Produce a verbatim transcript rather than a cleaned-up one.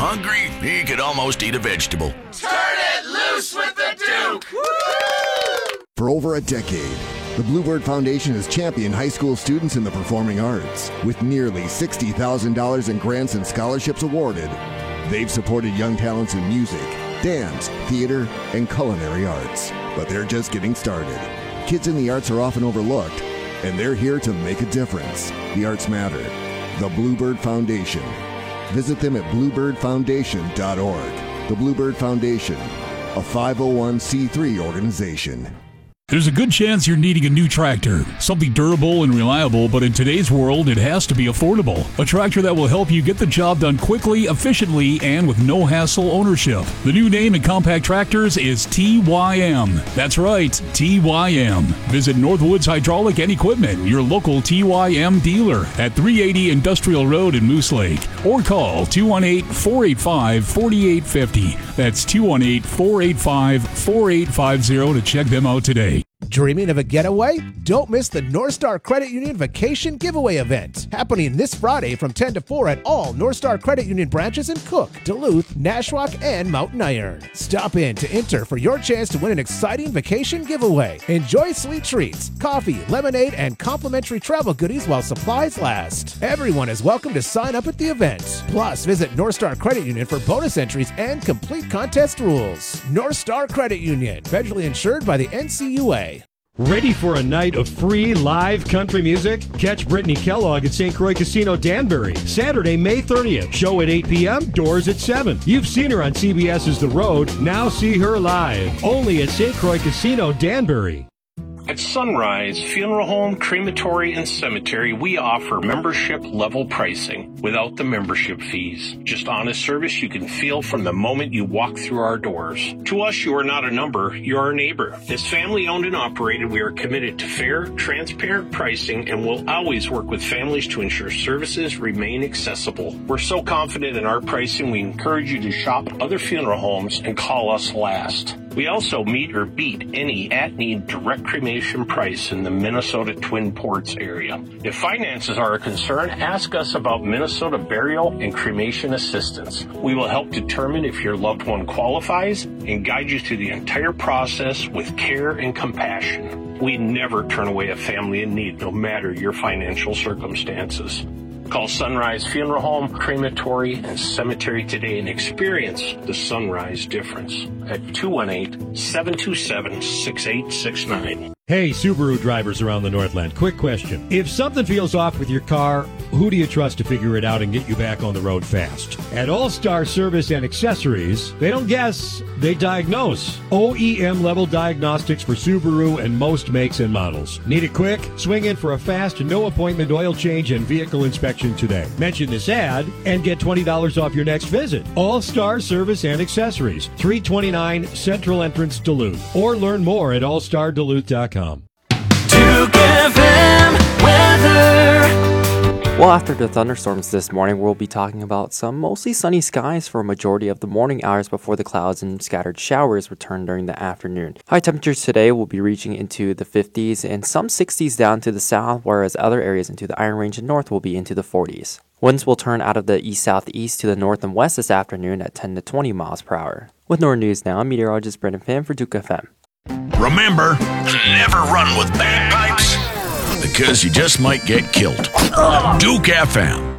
hungry, he could almost eat a vegetable. Turn it loose with the Duke! For over a decade, the Bluebird Foundation has championed high school students in the performing arts. With nearly sixty thousand dollars in grants and scholarships awarded, they've supported young talents in music, dance, theater, and culinary arts. But they're just getting started. Kids in the arts are often overlooked, and they're here to make a difference. The arts matter. The Bluebird Foundation. Visit them at bluebird foundation dot org. The Bluebird Foundation, a five oh one c three organization. There's a good chance you're needing a new tractor. Something durable and reliable, but in today's world, it has to be affordable. A tractor that will help you get the job done quickly, efficiently, and with no hassle ownership. The new name in compact tractors is T Y M. That's right, T Y M. Visit Northwoods Hydraulic and Equipment, your local T Y M dealer at three eighty Industrial Road in Moose Lake. Or call two one eight, four eight five, four eight five zero. That's two one eight, four eight five, four eight five zero to check them out today. Dreaming of a getaway? Don't miss the North Star Credit Union Vacation Giveaway event, happening this Friday from ten to four at all North Star Credit Union branches in Cook, Duluth, Nashwauk, and Mountain Iron. Stop in to enter for your chance to win an exciting vacation giveaway. Enjoy sweet treats, coffee, lemonade, and complimentary travel goodies while supplies last. Everyone is welcome to sign up at the event. Plus, visit North Star Credit Union for bonus entries and complete contest rules. North Star Credit Union, federally insured by the N C U A. Ready for a night of free live country music? Catch Brittany Kellogg at Saint Croix Casino Danbury, Saturday, May thirtieth. Show at eight p.m., doors at seven. You've seen her on CBS's The Road. Now see her live. Only at Saint Croix Casino Danbury. At Sunrise Funeral Home, Crematory, and Cemetery, we offer membership-level pricing without the membership fees. Just honest service you can feel from the moment you walk through our doors. To us, you are not a number, you're our neighbor. As family-owned and operated, we are committed to fair, transparent pricing and will always work with families to ensure services remain accessible. We're so confident in our pricing, we encourage you to shop other funeral homes and call us last. We also meet or beat any at-need direct cremation price in the Minnesota Twin Ports area. If finances are a concern, ask us about Minnesota burial and cremation assistance. We will help determine if your loved one qualifies and guide you through the entire process with care and compassion. We never turn away a family in need, no matter your financial circumstances. Call Sunrise Funeral Home, Crematory, and Cemetery today and experience the Sunrise difference at two one eight, seven two seven, six eight six nine. Hey, Subaru drivers around the Northland, quick question. If something feels off with your car, who do you trust to figure it out and get you back on the road fast? At All-Star Service and Accessories, they don't guess, they diagnose. O E M-level diagnostics for Subaru and most makes and models. Need it quick? Swing in for a fast, no-appointment oil change and vehicle inspection today. Mention this ad and get twenty dollars off your next visit. All-Star Service and Accessories, three twenty-nine Central Entrance, Duluth. Or learn more at all star duluth dot com. Duke F M weather. Well, after the thunderstorms this morning, we'll be talking about some mostly sunny skies for a majority of the morning hours before the clouds and scattered showers return during the afternoon. High temperatures today will be reaching into the fifties and some sixties down to the south, whereas other areas into the Iron Range and north will be into the forties. Winds will turn out of the east-southeast to the north and west this afternoon at ten to twenty miles per hour. With N O R News Now, I'm meteorologist Brendan Pham for Duke F M. Remember, never run with bagpipes, because you just might get killed. Duke F M.